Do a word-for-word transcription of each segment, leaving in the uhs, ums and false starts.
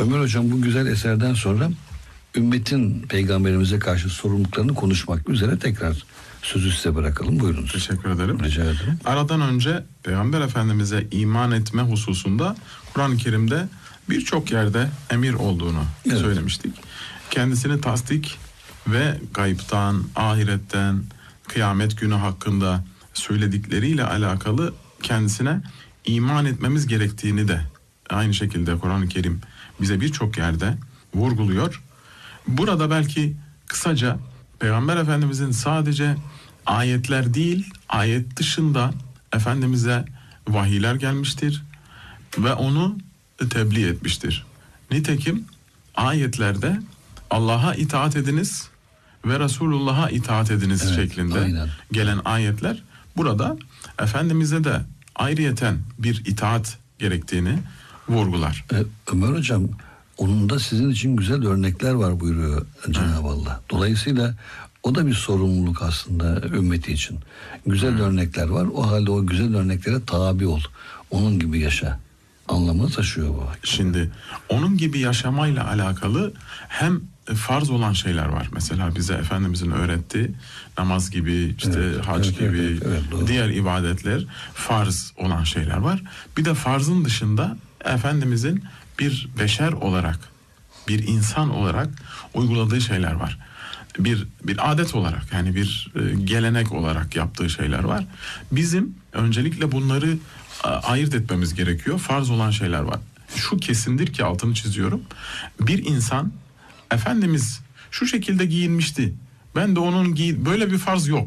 Ömer Hocam, bu güzel eserden sonra ümmetin peygamberimize karşı sorumluluklarını konuşmak üzere tekrar sözü size bırakalım. Buyurunuz. Teşekkür ederim. Rica ederim. Aradan önce Peygamber Efendimiz'e iman etme hususunda Kur'an-ı Kerim'de birçok yerde emir olduğunu evet. söylemiştik. Kendisini tasdik ve gayiptan, ahiretten, kıyamet günü hakkında söyledikleriyle alakalı kendisine iman etmemiz gerektiğini de aynı şekilde Kur'an-ı Kerim bize birçok yerde vurguluyor. Burada belki kısaca Peygamber Efendimizin sadece ayetler değil, ayet dışında Efendimiz'e vahiyler gelmiştir ve onu tebliğ etmiştir. Nitekim ayetlerde Allah'a itaat ediniz ve Resulullah'a itaat ediniz evet, şeklinde aynen. gelen ayetler burada Efendimiz'e de ayrıyeten bir itaat gerektiğini vurgular. Ee, Ömer Hocam, onun da sizin için güzel örnekler var buyuruyor Cenab-ı Allah. Dolayısıyla o da bir sorumluluk aslında ümmeti için. Güzel hmm. örnekler var. O halde o güzel örneklere tabi ol. Onun gibi yaşa anlamını taşıyor bu. Şimdi onun gibi yaşamayla alakalı hem farz olan şeyler var. Mesela bize Efendimizin öğrettiği namaz gibi, işte evet, hac evet, gibi, evet, evet, diğer ibadetler farz olan şeyler var. Bir de farzın dışında Efendimizin bir beşer olarak, bir insan olarak uyguladığı şeyler var. Bir bir adet olarak, yani bir e, gelenek olarak yaptığı şeyler var. Bizim öncelikle bunları e, ayırt etmemiz gerekiyor. Farz olan şeyler var. Şu kesindir ki altını çiziyorum. Bir insan Efendimiz şu şekilde giyinmişti, ben de onun giy böyle bir farz yok.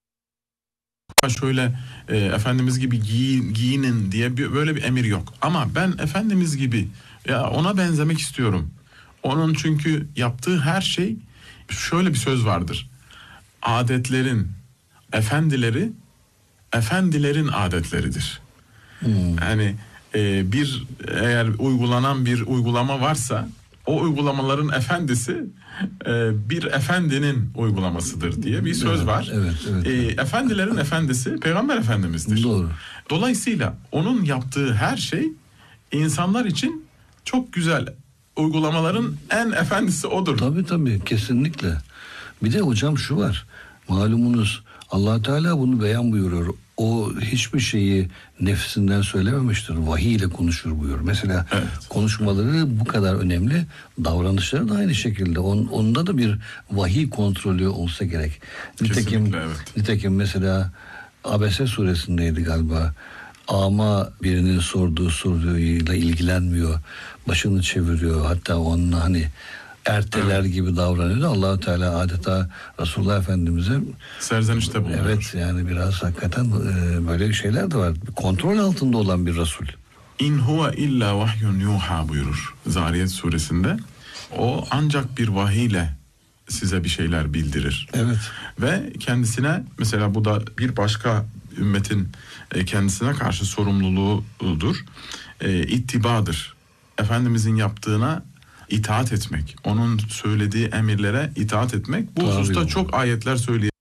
Şöyle e, Efendimiz gibi giyin, giyinin diye bir, böyle bir emir yok. Ama ben Efendimiz gibi ya ona benzemek istiyorum. Onun çünkü yaptığı her şey, şöyle bir söz vardır. Adetlerin efendileri efendilerin adetleridir. Hmm. Yani e, bir eğer uygulanan bir uygulama varsa o uygulamaların efendisi e, bir efendinin uygulamasıdır diye bir söz evet, var. Evet, evet, e, evet. Efendilerin efendisi Peygamber Efendimiz'dir. Doğru. Dolayısıyla onun yaptığı her şey insanlar için çok güzel. Uygulamaların en efendisi odur. Tabii tabii, kesinlikle. Bir de hocam şu var. Malumunuz Allah Teala bunu beyan buyuruyor. O hiçbir şeyi nefsinden söylememiştir. Vahiy ile konuşur buyuruyor. Mesela evet. konuşmaları bu kadar önemli. Davranışları da aynı şekilde. On, onda da bir vahiy kontrolü olsa gerek. Nitekim, evet. nitekim mesela Abese suresindeydi galiba. Ama birinin sorduğu soruyla ilgilenmiyor. Başını çeviriyor. Hatta onunla hani erteler evet. gibi davranıyor. Allah-u Teala adeta Resulullah Efendimiz'e serzenişte bulunuyor. Evet, yani biraz hakikaten e, böyle şeyler de var. Kontrol altında olan bir Resul. İn huve illa vahyun yuha buyurur Zariyet suresinde. O ancak bir vahiyle size bir şeyler bildirir. Evet. Ve kendisine, mesela bu da bir başka ümmetin kendisine karşı sorumluluğudur. E, ittibadır. Efendimizin yaptığına itaat etmek. Onun söylediği emirlere itaat etmek. Bu Tabii hususta çok ayetler söyleyeyim.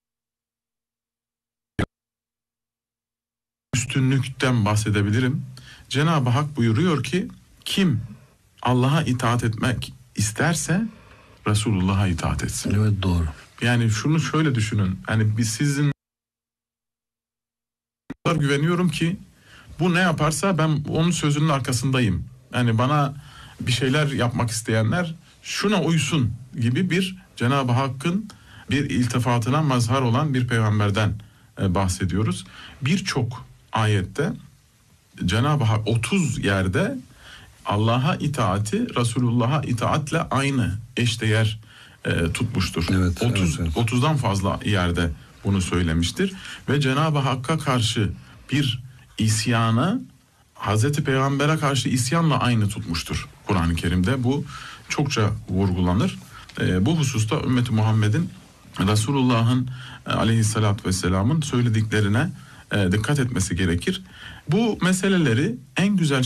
Üstünlükten bahsedebilirim. Cenab-ı Hak buyuruyor ki kim Allah'a itaat etmek isterse Resulullah'a itaat etsin. Evet, doğru. Yani şunu şöyle düşünün. Hani biz sizin güveniyorum ki bu ne yaparsa ben onun sözünün arkasındayım. Yani bana bir şeyler yapmak isteyenler şuna uysun gibi bir Cenab-ı Hakk'ın bir iltifatına mazhar olan bir peygamberden e, bahsediyoruz. Birçok ayette Cenab-ı Hak otuz yerde Allah'a itaati Resulullah'a itaatle aynı eşdeğer e, tutmuştur. Evet, otuz evet, evet. otuzdan fazla yerde bunu söylemiştir ve Cenab-ı Hakk'a karşı bir isyanı Hazreti Peygamber'e karşı isyanla aynı tutmuştur. Kur'an-ı Kerim'de bu çokça vurgulanır. E, bu hususta ümmeti Muhammed'in Resulullah'ın e, aleyhissalatü vesselam'ın söylediklerine e, dikkat etmesi gerekir. Bu meseleleri en güzel